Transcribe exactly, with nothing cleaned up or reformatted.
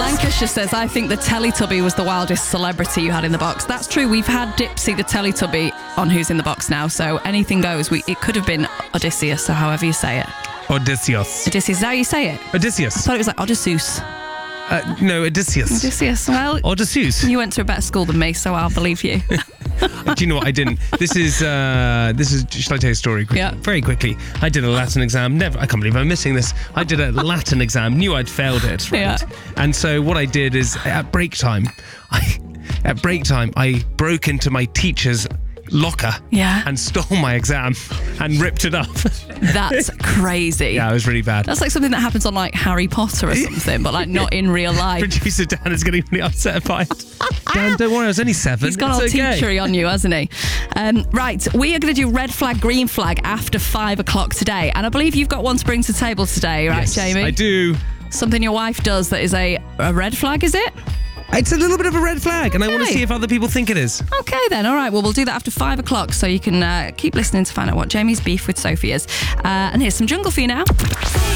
Lancashire says, I think the Teletubby was the wildest celebrity you had in the box. That's true. We've had Dipsy the Teletubby on Who's in the Box now, so anything goes. We, it could have been Odysseus, or however you say it. Odysseus. Odysseus, is that how you say it? Odysseus. I thought it was like Odysseus. Uh, no, Odysseus. Odysseus. Well, Odysseus. you went to a better school than me, so I'll believe you. Do you know what I didn't? This is, uh, this is, shall I tell you a story quickly? Yeah. Very quickly. I did a Latin exam. Never, I can't believe I'm missing this. I did a Latin exam, knew I'd failed it, right? Yeah. And so what I did is at break time, I, at break time, I broke into my teacher's locker Yeah. and stole my exam and ripped it up. That's crazy. Yeah, it was really bad. That's like something that happens on like Harry Potter or something, but like not in real life. Producer Dan is getting really upset by it. Dan, don't worry, I was only seven. He's got all It's okay. teachery on you, hasn't he? Um, right, we are going to do red flag, green flag after five o'clock today. And I believe you've got one to bring to the table today, right, Yes, Jamie? I do. Something your wife does that is a, a red flag, is it? It's a little bit of a red flag, and I want to Okay. see if other people think it is. Okay then, all right. Well, we'll do that after five o'clock, so you can uh, keep listening to find out what Jamie's beef with Sophie is. Uh, and here's some Jungle for you now.